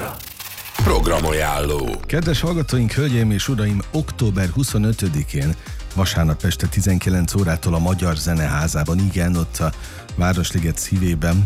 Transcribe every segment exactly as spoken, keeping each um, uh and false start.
Extra. Programajánló. Kedves hallgatóink, hölgyeim és uraim, október huszonötödikén vasárnap este tizenkilenc órától a Magyar Zeneházában, igen, ott a Városliget szívében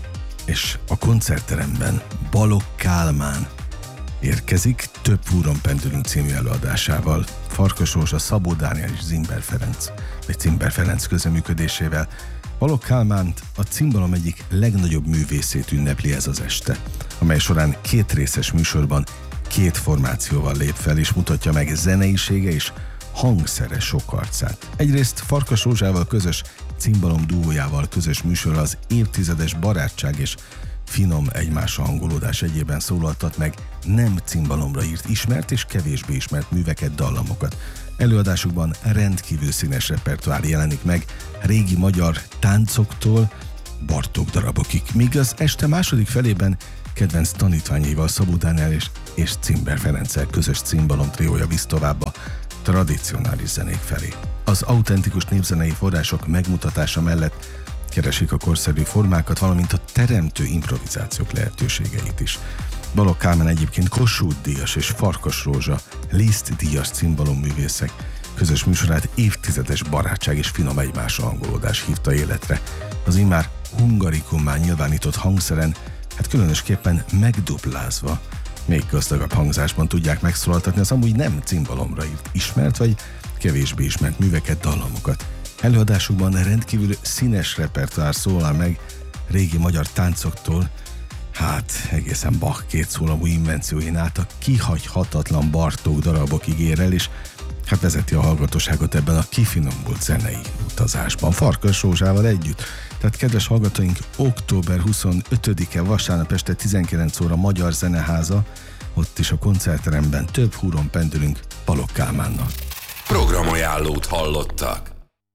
és a koncertteremben Balogh Kálmán érkezik Több húron pendülünk című előadásával. Farkas Rózsa, Szabó Dániel és Zimber Ferenc, vagy Zimber Ferenc közreműködésével. Balogh Kálmánt, a cimbalom egyik legnagyobb művészét ünnepli ez az este, amely során két részes műsorban két formációval lép fel és mutatja meg zeneisége és hangszere sok arcát. Egyrészt Farkas Rózsával közös cimbalom duójával közös műsor az évtizedes barátság és finom egymásra hangolódás egyében szólaltat meg nem cimbalomra írt ismert és kevésbé ismert műveket, dallamokat. Előadásukban rendkívül színes repertoár jelenik meg, régi magyar táncoktól Bartók darabokig, míg az este második felében kedvenc tanítványaival, Szabó Dániel és, és Zimber Ferenccel közös cimbalom triója visz tovább a tradicionális zenék felé. Az autentikus népzenei források megmutatása mellett keresik a korszerű formákat, valamint a teremtő improvizációk lehetőségeit is. Balogh Kálmán egyébként Kossuth-díjas és Farkas Rózsa Liszt-díjas cimbalomművészek közös műsorát évtizedes barátság és finom egymásra hangolódás hívta életre. Az immár hungarikummá nyilvánított hangszeren, hát különösképpen megduplázva, még gazdagabb hangzásban tudják megszólaltatni az amúgy nem cimbalomra írt ismert vagy kevésbé ismert műveket, dallamokat. Előadásukban rendkívül színes repertoár szólal meg régi magyar táncoktól, hát egészen Bach kétszólamú invencióin át a kihagyhatatlan Bartók darabokig ér el, és hát vezeti a hallgatóságot ebben a kifinomult zenei utazásban Farkas Rózsával együtt. Tehát kedves hallgatóink, október huszonötödike vasárnap este tizenkilenc óra Magyar Zeneháza, ott is a koncertteremben Több húron pendülünk Balogh Kálmánnal. Programajánlót hallottak.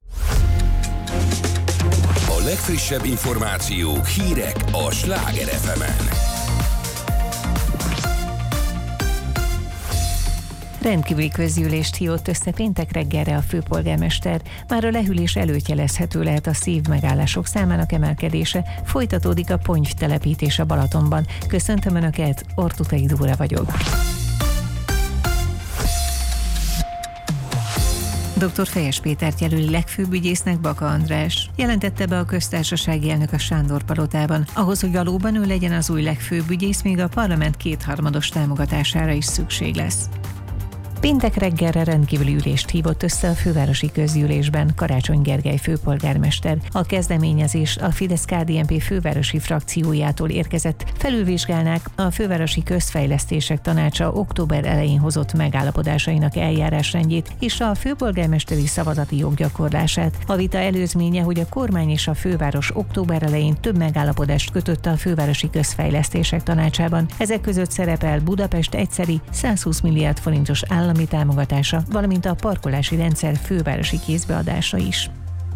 A legfrissebb információk, hírek a Sláger ef emen. Rendkívüli közgyűlést hívott össze péntek reggelre a főpolgármester. Már a lehűlés előtt jelezhető lehet a szívmegállások számának emelkedése. Folytatódik a ponyvtelepítés a Balatonban. Köszöntöm Önöket, Ortutai Dóra vagyok. doktor Fejes Pétert jelöli legfőbb ügyésznek Baka András. Jelentette be a köztársasági elnök a Sándor-palotában. Ahhoz, hogy valóban ő legyen az új legfőbb ügyész, még a parlament kétharmados támogatására is szükség lesz. Péntek reggelre rendkívüli ülést hívott össze a fővárosi közgyűlésben Karácsony Gergely főpolgármester. A kezdeményezés a Fidesz-ká dé en pé fővárosi frakciójától érkezett. Felülvizsgálnák a Fővárosi Közfejlesztések Tanácsa október elején hozott megállapodásainak eljárásrendjét és a főpolgármesteri szavazati jog gyakorlását. A vita előzménye, hogy a kormány és a főváros október elején több megállapodást kötött a Fővárosi Közfejlesztések Tanácsában. Ezek között szerepel Budapest egyszeri százhúsz milliárd forintos állami támogatása, valamint a parkolási rendszer fővárosi kézbeadása is.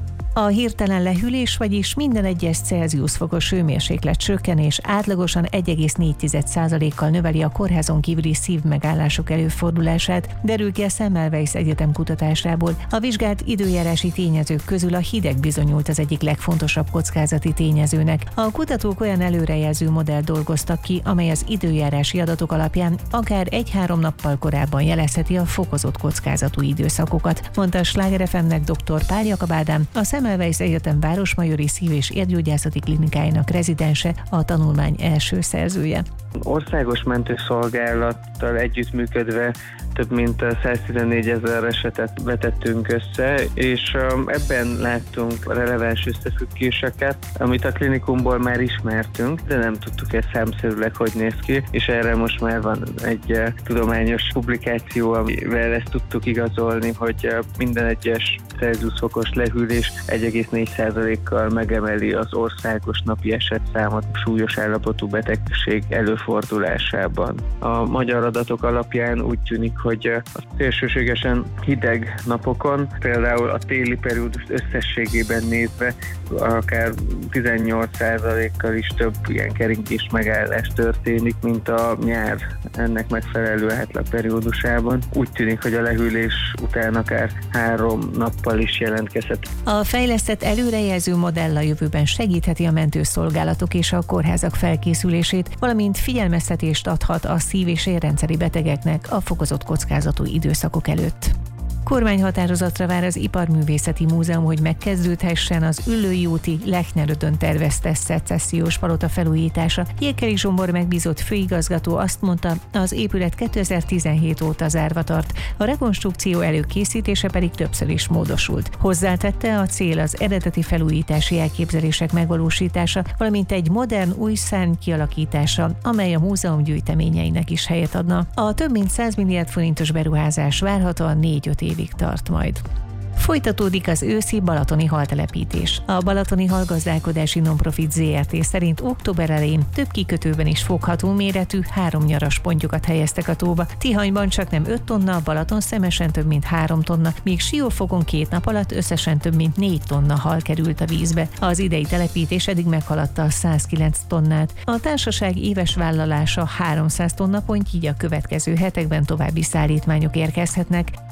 A hirtelen lehűlés, vagyis minden egyes Celsius fokos hőmérséklet csökkenés átlagosan egy egész négy százalékkal növeli a kórházon kívüli szívmegállások előfordulását, derül ki a Semmelweis Egyetem kutatásából. A vizsgált időjárási tényezők közül a hideg bizonyult az egyik legfontosabb kockázati tényezőnek. A kutatók olyan előrejelző modellt dolgoztak ki, amely az időjárási adatok alapján akár egy-három nappal korábban jelezheti a fokozott kockázatú időszakokat, mondta a Sláger ef emnek doktor Pál Jakab Ádám, a Semmelweis Egyetem Városmajori Szív- és Érgyógyászati Klinikájának rezidense, a tanulmány első szerzője. Országos mentőszolgálattal együttműködve több mint száztizennégy ezer esetet vetettünk össze, és ebben láttunk releváns összefüggéseket, amit a klinikumból már ismertünk, de nem tudtuk ezt számszerűleg, hogy néz ki, és erre most már van egy tudományos publikáció, amivel ezt tudtuk igazolni, hogy minden egyes Celsius fokos lehűlés egy egész négy százalékkal megemeli az országos napi esetszámot súlyos állapotú betegség előfordulásában. A magyar adatok alapján úgy tűnik, hogy a szélsőségesen hideg napokon, például a téli periódust összességében nézve akár tizennyolc százalékkal is több ilyen keringés megállás történik, mint a nyár ennek megfelelő átlag periódusában. Úgy tűnik, hogy a lehűlés után akár három nappal is jelentkezhet. A fejlesztett előrejelző modell a jövőben segítheti a mentőszolgálatok és a kórházak felkészülését, valamint figyelmeztetést adhat a szív- és érrendszeri betegeknek a fokozott kockázatú időszakok előtt. Kormányhatározatra vár az Iparművészeti Múzeum, hogy megkezdődhessen az Üllői úti Lechnerödön tervezte szecessziós palota felújítása. Jékeli Zsombor megbízott főigazgató azt mondta, az épület kétezer-tizenhét óta zárva tart, a rekonstrukció előkészítése pedig többször is módosult. Hozzátette, a cél az eredeti felújítási elképzelések megvalósítása, valamint egy modern új szárny kialakítása, amely a múzeum gyűjteményeinek is helyet adna. A több mint száz milliárd forintos beruházás várhatóan négy-öt évig tart majd. Folytatódik az őszi balatoni haltelepítés. A Balatoni Halgazdálkodási Nonprofit zé er té szerint október elején több kikötőben is fogható méretű három nyaras pontyokat helyeztek a tóba. Tihanyban csak nem öt tonna, Balatonszemesen több mint három tonna, míg Siófokon két nap alatt összesen több mint négy tonna hal került a vízbe. Az idei telepítés eddig meghaladta a száz kilenc tonnát. A társaság éves vállalása háromszáz tonna pont, így a következő hetekben további szállítmányok érkezhetnek.